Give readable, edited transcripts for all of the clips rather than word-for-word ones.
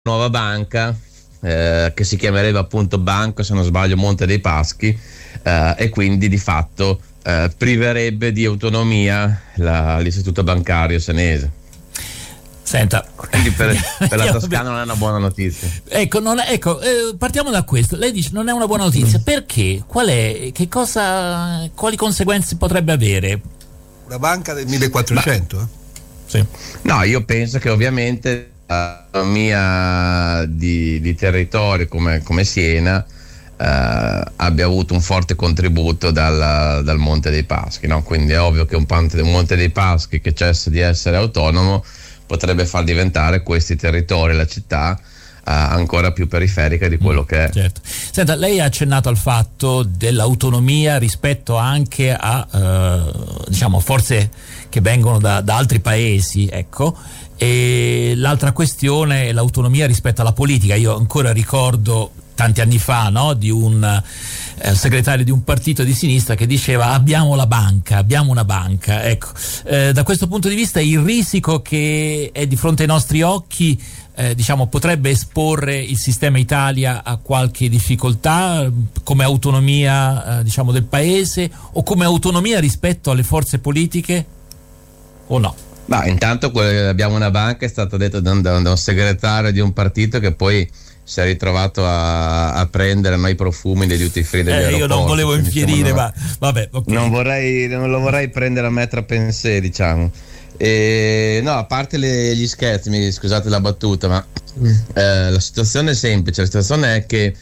nuova banca che si chiamerebbe appunto Banco, se non sbaglio, Monte dei Paschi, e quindi di fatto priverebbe di autonomia l'istituto bancario senese. Senta, quindi per la Toscana non è una buona notizia. Ecco, partiamo da questo. Lei dice non è una buona notizia. Perché? Quali conseguenze potrebbe avere? Una banca del 1400? Sì. No, io penso che ovviamente l'autonomia di territorio come Siena abbia avuto un forte contributo dal Monte dei Paschi, no? Quindi è ovvio che un Monte dei Paschi che cessa di essere autonomo potrebbe far diventare questi territori, la città, ancora più periferica di quello che è. Certo. Senta, lei ha accennato al fatto dell'autonomia rispetto anche a diciamo forze che vengono da altri paesi, ecco, e l'altra questione è l'autonomia rispetto alla politica. Io ancora ricordo tanti anni fa, no, di un segretario di un partito di sinistra che diceva abbiamo una banca, ecco. Da questo punto di vista il risico che è di fronte ai nostri occhi diciamo potrebbe esporre il sistema Italia a qualche difficoltà come autonomia diciamo del paese, o come autonomia rispetto alle forze politiche, o no? Ma intanto abbiamo una banca è stato detto da un segretario di un partito che poi si è ritrovato a prendere i profumi dei duty free degli aeroporti. Io non volevo infierire, ma vabbè, okay. Non lo vorrei prendere a metro pensé, diciamo. No, a parte gli scherzi, scusate la battuta, ma la situazione è semplice. La situazione è che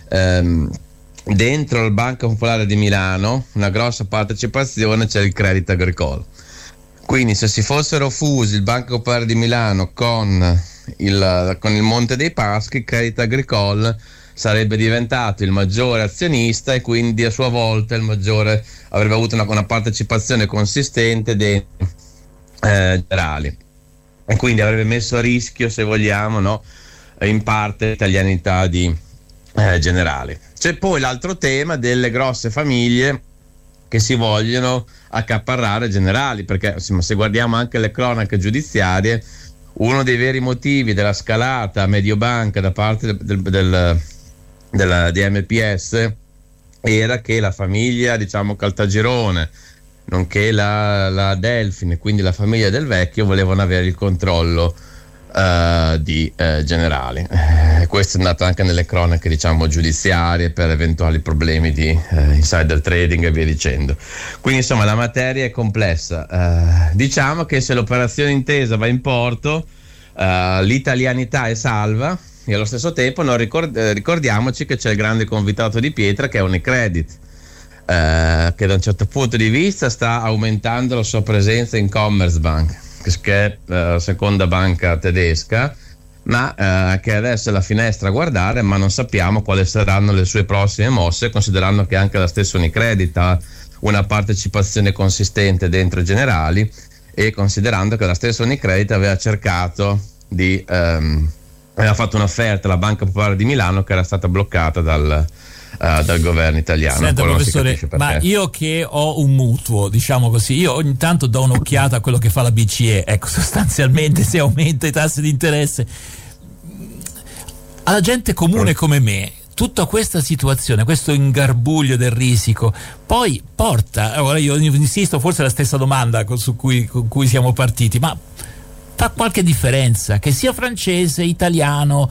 dentro il Banca Popolare di Milano una grossa partecipazione c'è il Crédit Agricole. Quindi se si fossero fusi il Banca Popolare di Milano con il Monte dei Paschi, Crédit Agricole sarebbe diventato il maggiore azionista e quindi a sua volta avrebbe avuto una partecipazione consistente dei Generali, e quindi avrebbe messo a rischio, se vogliamo, no, in parte l'italianità di Generali. C'è poi l'altro tema delle grosse famiglie che si vogliono accaparrare Generali, perché insomma, se guardiamo anche le cronache giudiziarie, uno dei veri motivi della scalata a Mediobanca da parte di MPS era che la famiglia, diciamo, Caltagirone, nonché la Delfin, quindi la famiglia del vecchio, volevano avere il controllo di Generali. Questo è andato anche nelle cronache, diciamo, giudiziarie per eventuali problemi di insider trading e via dicendo. Quindi insomma la materia è complessa. Diciamo che se l'operazione intesa va in porto, l'italianità è salva, e allo stesso tempo ricordiamoci che c'è il grande convitato di pietra che è Unicredit, che da un certo punto di vista sta aumentando la sua presenza in Commerzbank, che è la seconda banca tedesca, ma che adesso è la finestra a guardare, ma non sappiamo quali saranno le sue prossime mosse, considerando che anche la stessa Unicredit ha una partecipazione consistente dentro i Generali, e considerando che la stessa Unicredit aveva cercato aveva fatto un'offerta alla Banca Popolare di Milano che era stata bloccata dal governo italiano. Senta, professore, ma io che ho un mutuo, diciamo così, io ogni tanto do un'occhiata a quello che fa la BCE, ecco, sostanzialmente se aumenta i tassi di interesse, alla gente comune come me tutta questa situazione, questo ingarbuglio del risico poi porta, ora io insisto, forse è la stessa domanda con cui siamo partiti, ma fa qualche differenza che sia francese, italiano,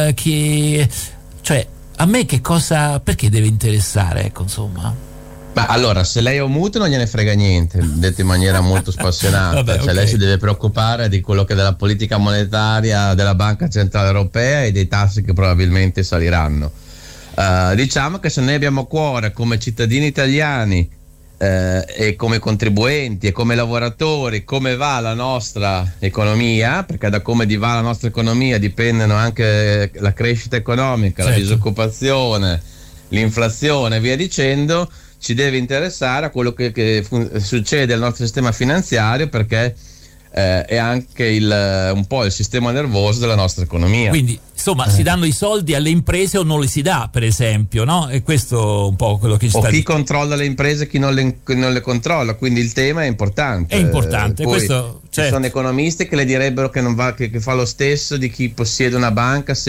cioè a me perché deve interessare, ecco, insomma. Ma allora, se lei ha un mutuo non gliene frega niente, detto in maniera molto spassionata. Vabbè, cioè, okay. Lei si deve preoccupare di quello che è della politica monetaria della Banca Centrale Europea e dei tassi che probabilmente saliranno. Diciamo che se noi abbiamo a cuore come cittadini italiani e come contribuenti e come lavoratori come va la nostra economia, perché da come va la nostra economia dipendono anche la crescita economica, certo, la disoccupazione, l'inflazione e via dicendo, ci deve interessare a quello che succede al nostro sistema finanziario, perché è anche un po' il sistema nervoso della nostra economia. Quindi insomma si danno i soldi alle imprese o non li si dà, per esempio, no? E questo è un po' quello che ci sta chi controlla le imprese e chi non le controlla, quindi il tema è importante. È importante. Poi questo, ci sono economisti che le direbbero che non va, che fa lo stesso di chi possiede una banca